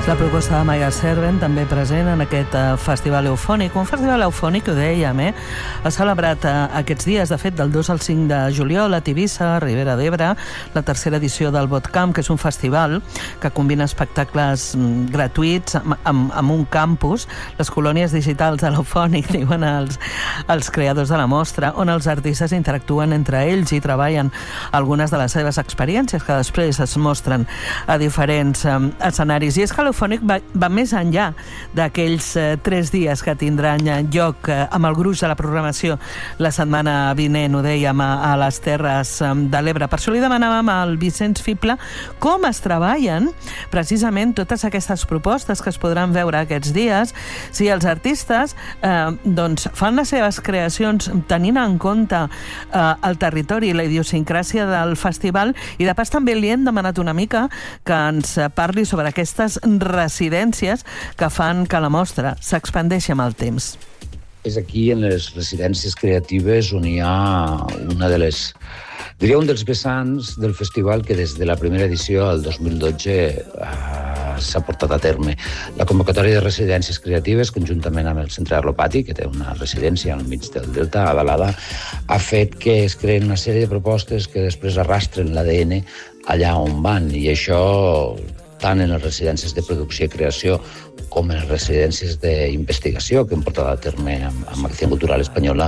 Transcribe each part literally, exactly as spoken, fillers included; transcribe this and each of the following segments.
És la proposta de Maya Serven, també present en aquest uh, festival eufònic. Un festival eufònic, ho dèiem, eh? Ha celebrat uh, aquests dies, de fet, del dos al cinc de juliol, a Tivissa, Ribera d'Ebre, la tercera edició del Botcamp, que és un festival que combina espectacles mm, gratuïts amb, amb, amb un campus, les colònies digitals de l'eufònic, diuen els, els creadors de la mostra, on els artistes interactuen entre ells i treballen algunes de les seves experiències que després es mostren a diferents um, escenaris. I és que l'eufònic va, va més enllà d'aquells eh, tres dies que tindran lloc eh, amb el gruix de la programació la setmana vinent, ho dèiem, a, a les Terres eh, de l'Ebre. Per això li demanàvem al Vicenç Fibla com es treballen precisament totes aquestes propostes que es podran veure aquests dies, si els artistes eh, doncs fan les seves creacions tenint en compte eh, el territori i la idiosincràsia del festival, i de pas també li hem demanat una mica que ens parli sobre aquestes residències que fan que la mostra s'expandeixi amb el temps. És aquí, en les residències creatives, on hi ha una de les... diria un dels vessants del festival que des de la primera edició, el dos mil dotze, eh, s'ha portat a terme. La convocatòria de residències creatives, conjuntament amb el Centre Arlopati, que té una residència al mig del Delta, a Balada, ha fet que es creen una sèrie de propostes que després arrastren l'A D N allà on van, i això tant en les residències de producció i creació com en les residències d'investigació que hem portat a terme amb, amb Acció Cultural Espanyola,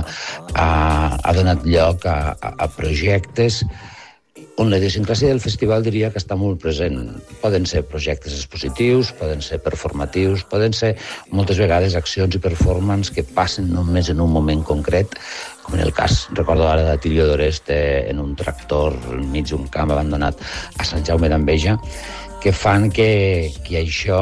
ha, ha donat lloc a, a, a projectes on la idiosincràsia del festival diria que està molt present. Poden ser projectes expositius, poden ser performatius, poden ser moltes vegades accions i performance que passen només en un moment concret, com en el cas, recordo ara, de Tilio d'Oreste en un tractor enmig d'un camp abandonat a Sant Jaume d'Enveja, que fan que, que això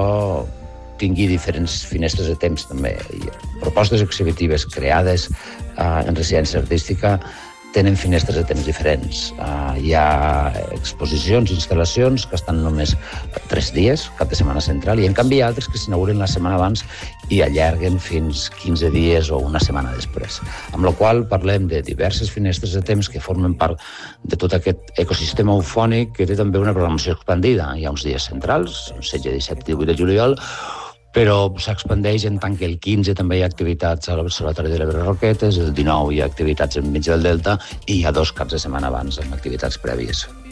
tingui diferents finestres de temps també. I propostes exhibitives creades eh, en residència artística tenen finestres de temps diferents. Uh, hi ha exposicions, instal·lacions que estan només tres dies, cap de setmana central, i en canvi hi ha altres que s'inauguren la setmana abans i allarguen fins quinze dies o una setmana després. Amb la qual parlem de diverses finestres de temps que formen part de tot aquest ecosistema eufònic que té també una programació expandida. Hi ha uns dies centrals, setze, disset, divuit de juliol, però s'expandeix en tant que el quinze també hi ha activitats a l'Observatori de l'Ebre Roquetes, el dinou hi ha activitats enmig del Delta i hi ha dos caps de setmana abans amb activitats prèvies.